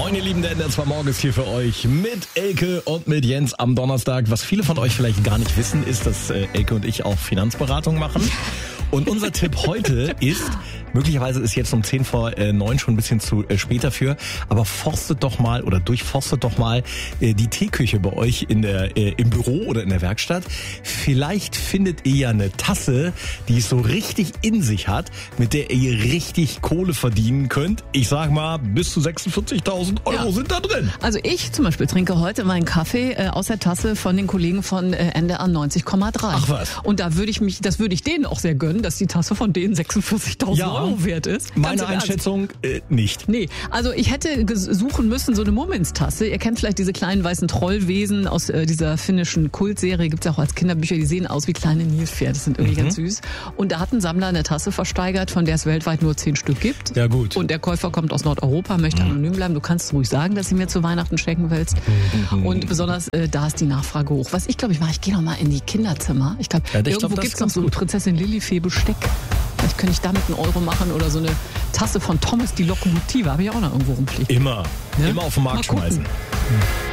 Moin ihr Lieben, der NDR2 Morgen ist hier für euch mit Elke und mit Jens am Donnerstag. Was viele von euch vielleicht gar nicht wissen, ist, dass Elke und ich auch Finanzberatung machen. Und unser Tipp heute ist, möglicherweise ist jetzt um 10 vor 9 schon ein bisschen zu spät dafür, aber durchforstet doch mal die Teeküche bei euch im Büro oder in der Werkstatt. Vielleicht findet ihr ja eine Tasse, die es so richtig in sich hat, mit der ihr richtig Kohle verdienen könnt. Ich sag mal, bis zu 46.000 Euro sind da drin. Also ich zum Beispiel trinke heute meinen Kaffee aus der Tasse von den Kollegen von NDR 90,3. Ach was. Und das würde ich denen auch sehr gönnen, dass die Tasse von denen 46.000 Euro wert ist. Meine Einschätzung nicht. Nee, also ich hätte suchen müssen, so eine Mummins-Tasse. Ihr kennt vielleicht diese kleinen weißen Trollwesen aus dieser finnischen Kultserie, gibt's ja auch als Kinderbücher, die sehen aus wie kleine Nilpferde, das sind irgendwie ganz süß. Und da hat ein Sammler eine Tasse versteigert, von der es weltweit nur 10 Stück gibt. Ja gut. Und der Käufer kommt aus Nordeuropa, möchte anonym bleiben. Du kannst ruhig sagen, dass sie mir zu Weihnachten schenken willst. Und besonders da ist die Nachfrage hoch. Was ich glaube, ich gehe noch mal in die Kinderzimmer. Ich glaube, irgendwo gibt's noch so ein Prinzessin Lilifee Besteck. Vielleicht könnte ich damit einen Euro machen oder so eine Tasse von Thomas die Lokomotive. Habe ich auch noch irgendwo rumfliegen. Immer auf den Markt schmeißen.